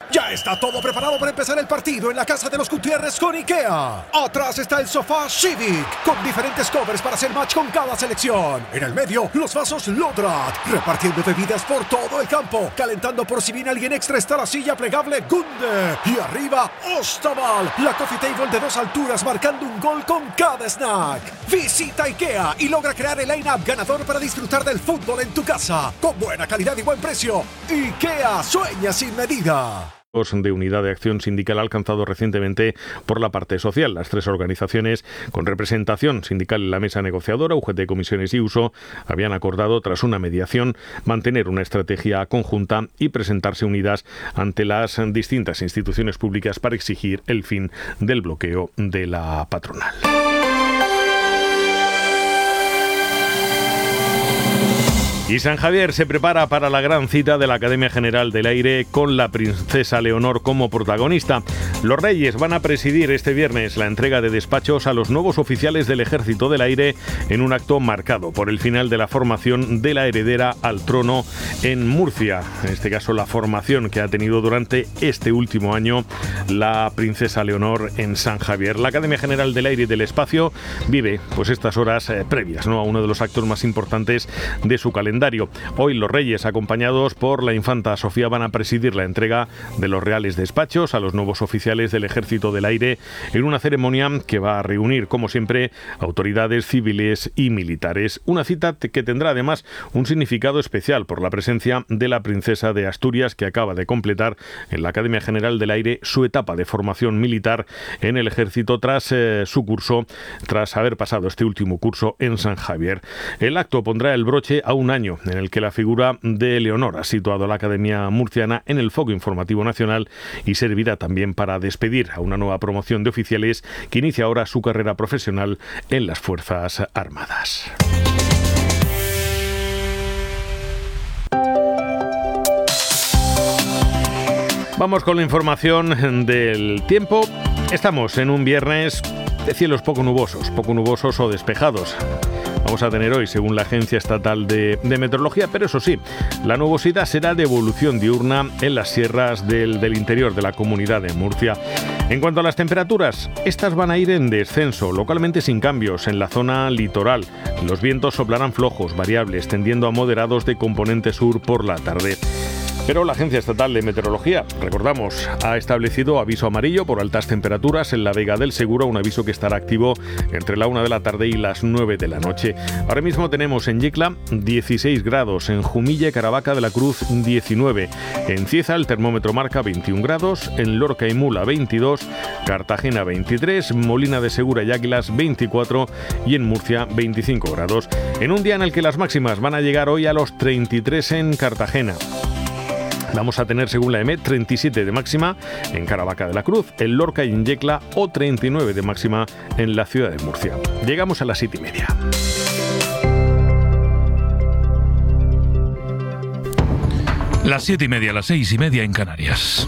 Ya está todo preparado para empezar el partido en la casa de los Gutiérrez con IKEA. Atrás está el sofá Civic, con diferentes covers para hacer match con cada selección. En el medio, los vasos Lodrat, repartiendo bebidas por todo el campo. Calentando por si viene alguien extra está la silla plegable Gunde. Y arriba, Ostaval, la coffee table de 2 alturas marcando un gol con cada snack. Visita IKEA y logra crear el line-up ganador para disfrutar del fútbol en tu casa. Con buena calidad y buen precio. IKEA, sueña sin medida. De unidad de acción sindical alcanzado recientemente por la parte social. Las 3 organizaciones con representación sindical en la mesa negociadora, UGT, Comisiones y Uso, habían acordado, tras una mediación, mantener una estrategia conjunta y presentarse unidas ante las distintas instituciones públicas para exigir el fin del bloqueo de la patronal. Y San Javier se prepara para la gran cita de la Academia General del Aire con la princesa Leonor como protagonista. Los Reyes van a presidir este viernes la entrega de despachos a los nuevos oficiales del Ejército del Aire en un acto marcado por el final de la formación de la heredera al trono en Murcia. En este caso, la formación que ha tenido durante este último año la princesa Leonor en San Javier. La Academia General del Aire y del Espacio vive pues estas horas previas, ¿no?, a uno de los actos más importantes de su calendario. Hoy los Reyes, acompañados por la infanta Sofía, van a presidir la entrega de los reales despachos a los nuevos oficiales del Ejército del Aire en una ceremonia que va a reunir, como siempre, autoridades civiles y militares. Una cita que tendrá además un significado especial por la presencia de la princesa de Asturias, que acaba de completar en la Academia General del Aire su etapa de formación militar en el Ejército tras haber pasado este último curso en San Javier. El acto pondrá el broche a un año en el que la figura de Leonor ha situado a la Academia Murciana en el foco informativo nacional y servirá también para despedir a una nueva promoción de oficiales que inicia ahora su carrera profesional en las Fuerzas Armadas. Vamos con la información del tiempo. Estamos en un viernes de cielos poco nubosos o despejados. Vamos a tener hoy, según la Agencia Estatal de Meteorología, pero eso sí, la nubosidad será de evolución diurna en las sierras del interior de la comunidad de Murcia. En cuanto a las temperaturas, estas van a ir en descenso, localmente sin cambios en la zona litoral. Los vientos soplarán flojos, variables, tendiendo a moderados de componente sur por la tarde. Pero la Agencia Estatal de Meteorología, recordamos, ha establecido aviso amarillo por altas temperaturas en la Vega del Segura, un aviso que estará activo entre la 1 de la tarde y las 9 de la noche. Ahora mismo tenemos en Yecla 16 grados, en Jumilla y Caravaca de la Cruz 19, en Cieza el termómetro marca 21 grados, en Lorca y Mula 22, Cartagena 23, Molina de Segura y Águilas 24 y en Murcia 25 grados. En un día en el que las máximas van a llegar hoy a los 33 en Cartagena. Vamos a tener, según la EMET, 37 de máxima en Caravaca de la Cruz, en Lorca y en Yecla, o 39 de máxima en la ciudad de Murcia. Llegamos a las 7:30. Las 7:30, las 6:30 en Canarias.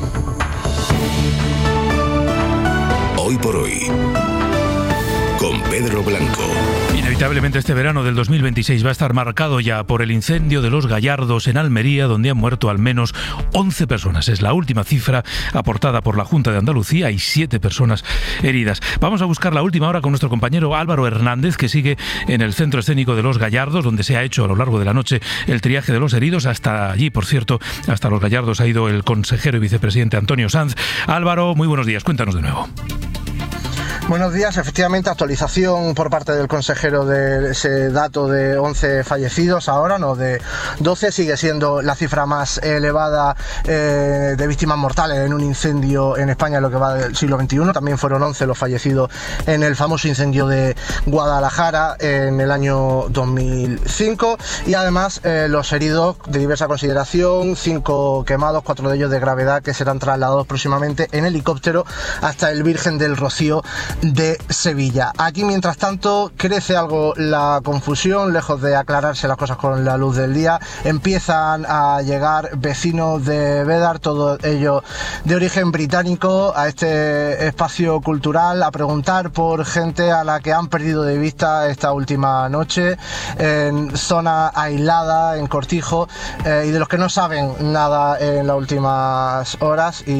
Hoy por hoy, con Pedro Blanco. Inevitablemente este verano del 2026 va a estar marcado ya por el incendio de Los Gallardos en Almería, donde han muerto al menos 11 personas. Es la última cifra aportada por la Junta de Andalucía y 7 personas heridas. Vamos a buscar la última hora con nuestro compañero Álvaro Hernández, que sigue en el Centro Escénico de Los Gallardos, donde se ha hecho a lo largo de la noche el triaje de los heridos. Hasta allí, por cierto, hasta Los Gallardos ha ido el consejero y vicepresidente Antonio Sanz. Álvaro, muy buenos días, cuéntanos de nuevo. Buenos días, efectivamente, actualización por parte del consejero de ese dato de 11 fallecidos ahora, no de 12, sigue siendo la cifra más elevada de víctimas mortales en un incendio en España en lo que va del siglo XXI. También fueron 11 los fallecidos en el famoso incendio de Guadalajara en el año 2005 y además los heridos de diversa consideración, 5 quemados, 4 de ellos de gravedad, que serán trasladados próximamente en helicóptero hasta el Virgen del Rocío de Sevilla. Aquí, mientras tanto, crece algo la confusión, lejos de aclararse las cosas con la luz del día. Empiezan a llegar vecinos de Bédar, todos ellos de origen británico, a este espacio cultural, a preguntar por gente a la que han perdido de vista esta última noche, en zona aislada, en Cortijo, y de los que no saben nada en las últimas horas.